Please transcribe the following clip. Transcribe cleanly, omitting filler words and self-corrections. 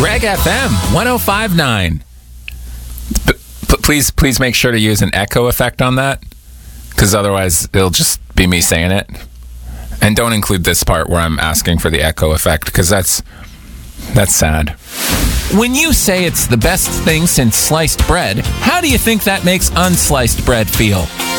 Greg FM 105.9. Please make sure to use an echo effect on that, because otherwise it'll just be me saying it. And don't include this part where I'm asking for the echo effect, because that's sad. When you say it's the best thing since sliced bread, how do you think that makes unsliced bread feel?